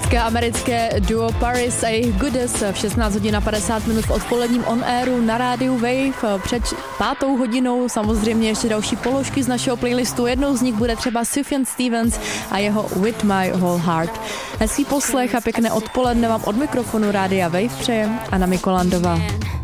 Britské americké duo Paris a jejich Goddess v 16 hodin a 50 minut v odpoledním on airu na rádiu Wave. Před 5. hodinou samozřejmě ještě další položky z našeho playlistu. Jednou z nich bude třeba Sufjan Stevens a jeho With My Whole Heart. Hezký poslech a pěkné odpoledne vám od mikrofonu rádia Wave přeje Anna Mikolandová.